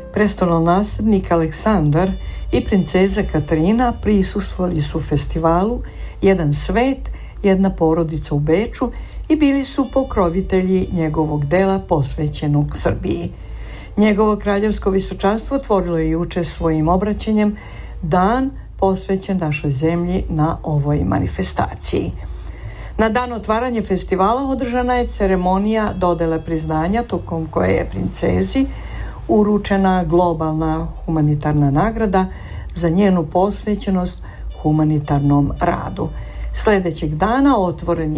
Prestolonaslednik Aleksandar i princeza Katarina prisustvovali su festivalu Jedan svet, jedna porodica u Beču i bili su pokrovitelji njegovog dela posvećenog Srbiji. Njegovo kraljevsko visočanstvo otvorilo je juče svojim obraćanjem dan posvećen našoj zemlji na ovoj manifestaciji. Na dan otvaranja festivala održana je ceremonija dodele priznanja tokom koje je princezi uručena globalna humanitarna nagrada za njenu posvećenost humanitarnom radu. Sljedećeg dana otvoren